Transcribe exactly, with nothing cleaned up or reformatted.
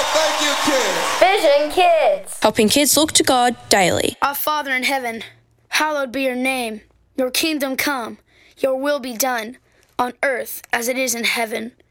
Thank you, kids. Vision Kids. Helping kids look to God daily. Our Father in heaven, hallowed be your name. Your kingdom come, your will be done, on earth as it is in heaven.